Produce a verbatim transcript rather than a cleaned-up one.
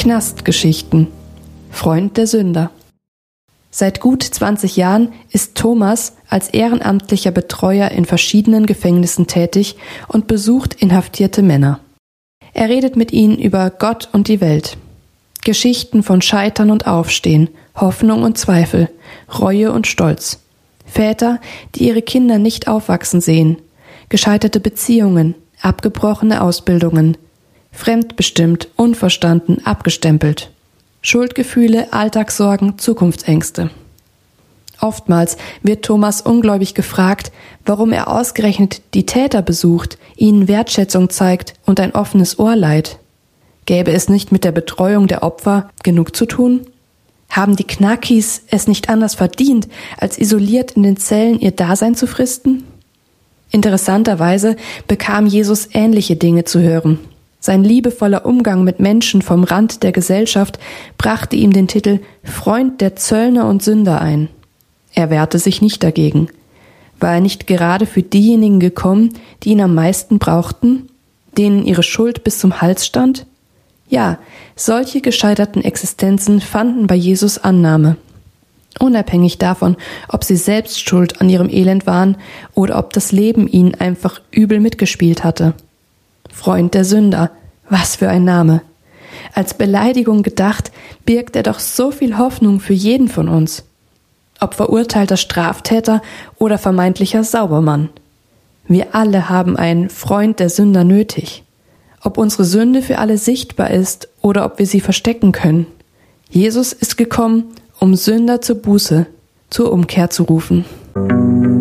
Knastgeschichten. Freund der Sünder. Seit gut zwanzig Jahren ist Thomas als ehrenamtlicher Betreuer in verschiedenen Gefängnissen tätig und besucht inhaftierte Männer. Er redet mit ihnen über Gott und die Welt. Geschichten von Scheitern und Aufstehen, Hoffnung und Zweifel, Reue und Stolz. Väter, die ihre Kinder nicht aufwachsen sehen, gescheiterte Beziehungen, abgebrochene Ausbildungen, fremdbestimmt, unverstanden, abgestempelt. Schuldgefühle, Alltagssorgen, Zukunftsängste. Oftmals wird Thomas ungläubig gefragt, warum er ausgerechnet die Täter besucht, ihnen Wertschätzung zeigt und ein offenes Ohr leiht. Gäbe es nicht mit der Betreuung der Opfer genug zu tun? Haben die Knackis es nicht anders verdient, als isoliert in den Zellen ihr Dasein zu fristen? Interessanterweise bekam Jesus ähnliche Dinge zu hören. Sein liebevoller Umgang mit Menschen vom Rand der Gesellschaft brachte ihm den Titel Freund der Zöllner und Sünder ein. Er wehrte sich nicht dagegen. War er nicht gerade für diejenigen gekommen, die ihn am meisten brauchten, denen ihre Schuld bis zum Hals stand? Ja, solche gescheiterten Existenzen fanden bei Jesus Annahme. Unabhängig davon, ob sie selbst schuld an ihrem Elend waren oder ob das Leben ihnen einfach übel mitgespielt hatte. Freund der Sünder, was für ein Name. Als Beleidigung gedacht, birgt er doch so viel Hoffnung für jeden von uns. Ob verurteilter Straftäter oder vermeintlicher Saubermann. Wir alle haben einen Freund der Sünder nötig. Ob unsere Sünde für alle sichtbar ist oder ob wir sie verstecken können. Jesus ist gekommen, um Sünder zur Buße, zur Umkehr zu rufen.